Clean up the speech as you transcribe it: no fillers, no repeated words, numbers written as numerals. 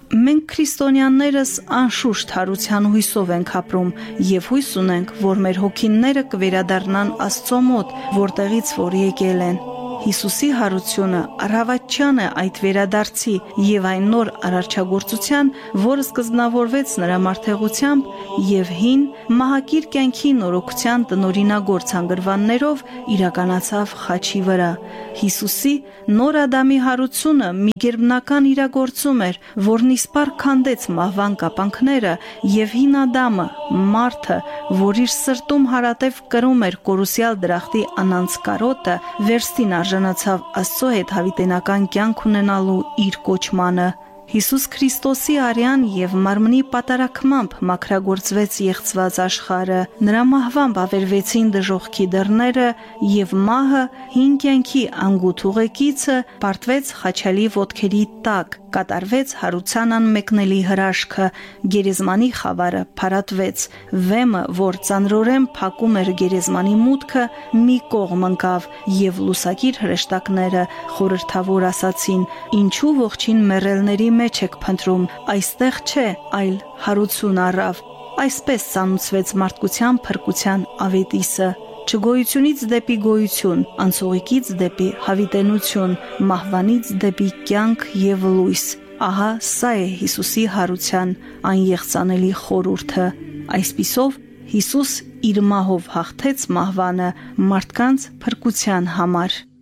Մենք քրիստոնյաներս անշուշտ հարության հույսով ենք ապրում եւ հույս ունենք, որ մեր հոգիները կվերադառնան Աստծո մոտ, որտեղից որ եկել են։ Հիսուսի հարությունը առավատչյան է այդ վերադարձի եւ այն նոր արարչագործության, որը սկզբնավորվեց նրա մարդեղությամբ եւ հին մահակիր կյանքի նորոգության տնօրինագործ հանգրվաններով իրականացավ խաչի վրա։ Հիսուսի նոր Ադամի հարությունը մի գերբնական իրագործում էր, որն իսպառ քանդեց մահվան կապանքները եւ հին Ադամը, մարդը, որ իր սրտում հարատև կրում էր կորուսյալ դրախտի անանց կարոտը, վերստին արժանացավ Աստծո հետ հավիտենական կյանք ունենալու իր կոչմանը։ Հիսուս Քրիստոսի արյան եւ մարմնի պատարակմամբ մաքրագործվեց եղծված աշխարհը, նրա մահվամբ ավերվեցին դժոխքի դռները եւ մահը հին կյանքի անգութ ուղեկիցը պարտվեց խաչալի ոտքերի տակ, կատարվեց հարության անմեկնելի հրաշքը, գերեզմանի խավարը փարատվեց, վեմը, որ ծանրորեն փակում էր գերեզմանի մուտքը, մի կողմ ընկավ եւ լուսակիր հրեշտակները խորհրդավոր ասացին. ինչու ողջին մեռելների մեջ եք փնտրում, այստեղ չէ, այլ հարություն առավ։ Այսպես ծանուցվեց մարդկության փրկության ավետիսը, չգոյությունից դեպի գոյություն, անցողիկից դեպի հավիտենություն, մահվանից դեպի կյանք եւ լույս։ Ահա սա է Հիսուսի հարության անեղծանելի խորհուրդը։ Այսպիսով Հիսուս իր մահով հաղթեց մահվանը մարդկանց փրկության համար։